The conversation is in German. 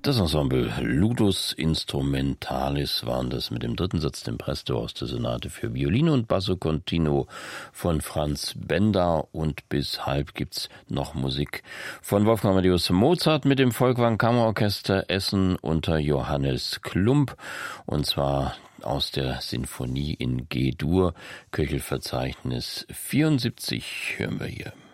Das Ensemble Ludus Instrumentalis waren das mit dem dritten Satz, dem Presto aus der Sonate für Violine und Basso Continuo von Franz Benda. Und bis halb gibt's noch Musik von Wolfgang Amadeus Mozart mit dem Folkwang Kammerorchester Essen unter Johannes Klump. Und zwar aus der Sinfonie in G-Dur, Köchelverzeichnis 74 hören wir hier.